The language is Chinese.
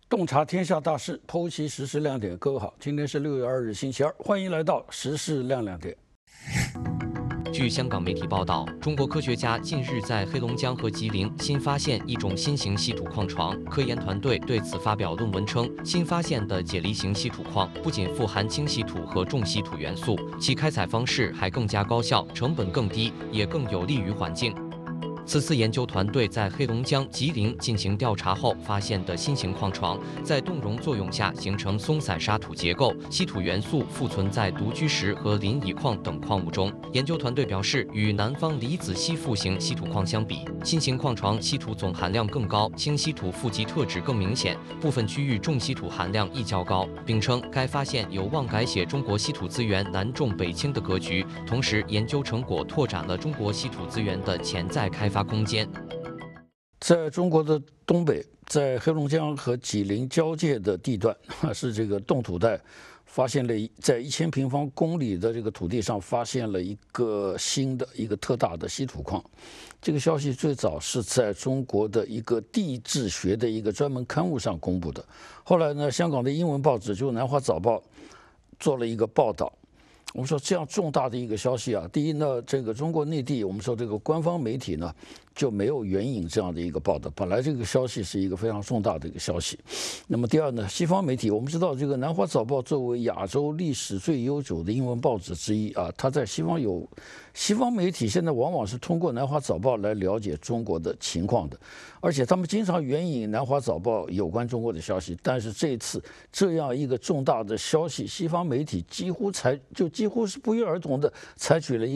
洞察天下大事，剖析时事亮点。各位好，今天是6月2日，星期二，欢迎来到时事亮点。 据香港媒体报道，中国科学家近日在黑龙江和吉林新发现一种新型稀土矿床。科研团队对此发表论文称，新发现的解离型稀土矿不仅富含轻稀土和重稀土元素，其开采方式还更加高效，成本更低，也更有利于环境。此次研究团队在黑龙江、吉林进行调查后发现的新型矿床，在冻熔作用下形成松散沙土结构，稀土元素附存在独居石和磷乙矿等矿物中。研究团队表示，与南方离子吸附型稀土矿相比，新型矿床稀土总含量更高，轻稀土富集特质更明显，部分区域重稀土含量亦较高，并称该发现有望改写中国稀土资源南重北轻的格局。同时，研究成果拓展了中国稀土资源的潜在开发空间。 在中国的东北，在黑龙江和吉林交界的地段，是这个冻土带，发现了在1000平方公里的这个土地上发现了一个新的一个特大的稀土矿。这个消息最早是在中国的一个地质学的一个专门刊物上公布的。后来呢，香港的英文报纸就《南华早报》做了一个报道。我们说这样重大的一个消息啊，第一呢，这个中国内地我们说这个官方媒体呢就没有援引这样的一个报道，本来这个消息是一个非常重大的一个消息。那么第二呢，西方媒体我们知道这个《南华早报》作为亚洲历史最悠久的英文报纸之一啊，它在西方媒体现在往往是通过《南华早报》来了解中国的情况的，而且他们经常援引《南华早报》有关中国的消息。但是这次这样一个重大的消息，西方媒体几乎是不约而同的采取了一